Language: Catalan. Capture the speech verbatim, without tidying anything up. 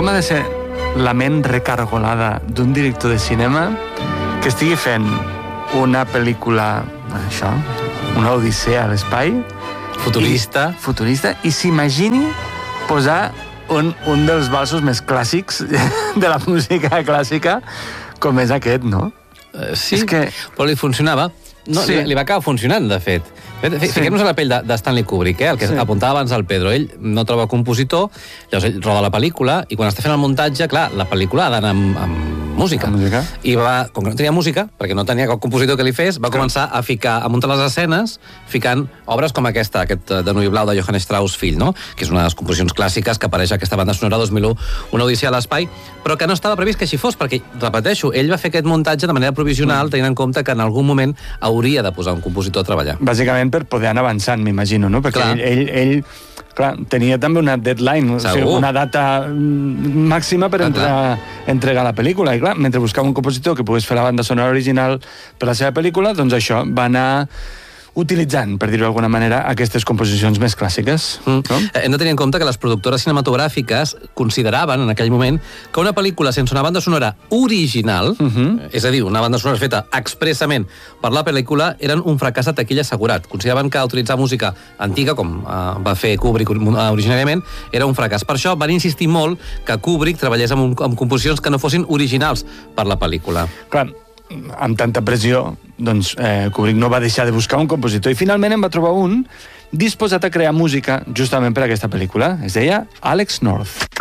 com ha de ser la ment recargolada d'un director de cinema que estigui fent una pel·lícula, això, una odissea a l'espai, futurista, i, futurista, i s'imagini posar un, un dels valsos més clàssics de la música clàssica, com és aquest, no? Uh, sí, és que... però li funcionava. No, sí. li, li va acabar funcionant, de fet. Fiquem-nos sí. a la pell de, de Stanley Kubrick, eh? El que sí. apuntava abans el Pedro. Ell no troba compositor, llavors ell roda la pel·lícula, i quan està fent el muntatge, clar, la pel·lícula ha d'anar amb, amb música. música. I va, com que no tenia música, perquè no tenia cap compositor que li fes, va començar a ficar, a muntar les escenes, ficant obres com aquesta, aquest de Nuit Blau de Johann Strauss fill, no? Que és una de les composicions clàssiques que apareix a aquesta banda sonora dos mil u, una odissea a l'espai, però que no estava previst que així fos, perquè, repeteixo, ell va fer aquest muntatge de manera provisional, tenint en compte que en algun moment hauria de posar un compositor a treballar. Bàsicament per poder anar avançant, m'imagino, no? Perquè ell, ell, ell clar, tenia també una deadline, o sigui, una data màxima per entregar, entregar la pel·lícula. I clar, mentre buscava un compositor que pogués fer la banda sonora original per la seva pel·lícula, doncs això, va anar utilitzant, per dir-ho d'alguna manera, aquestes composicions més clàssiques. Mm. No? Hem de tenir en compte que les productores cinematogràfiques consideraven en aquell moment que una pel·lícula sense una banda sonora original, uh-huh. és a dir, una banda sonora feta expressament per la pel·lícula, eren un fracàs de taquilla assegurat. Consideraven que utilitzar música antiga, com uh, va fer Kubrick originàriament, era un fracàs. Per això van insistir molt que Kubrick treballés amb, un, amb composicions que no fossin originals per la pel·lícula. Clar, amb tanta pressió, doncs eh, Kubrick no va deixar de buscar un compositor i finalment en va trobar un disposat a crear música justament per a aquesta pel·lícula. Es deia Alex North.